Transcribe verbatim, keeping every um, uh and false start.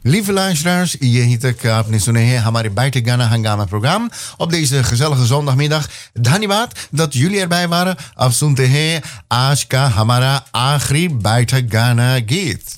Lieve luisteraars, यहीं तक आपने सुने हैं हमारे Bijte Ghana Hangama program op deze gezellige zondagmiddag. धन्यवाद dat jullie erbij waren. अब सुनते हैं आज का हमारा आखिरी Bijte Ghana गीत.